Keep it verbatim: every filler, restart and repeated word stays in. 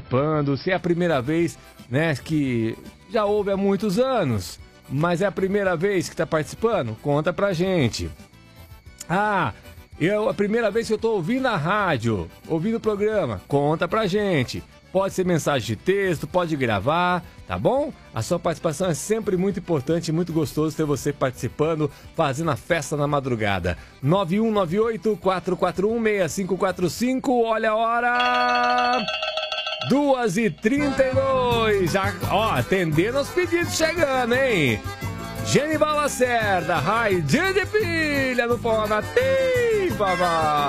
participando, se é a primeira vez, né, que já ouve há muitos anos, mas é a primeira vez que está participando, conta pra gente. Ah, eu, a primeira vez que eu tô ouvindo a rádio, ouvindo o programa, conta pra gente. Pode ser mensagem de texto, pode gravar, tá bom? A sua participação é sempre muito importante e muito gostoso ter você participando, fazendo a festa na madrugada. nove um nove oito, quatro quatro um, seis cinco quatro cinco, olha a hora! duas e trinta e dois, já, ó, atendendo os pedidos chegando, hein? Genival Lacerda, Raidinha de Pilha no Formativa,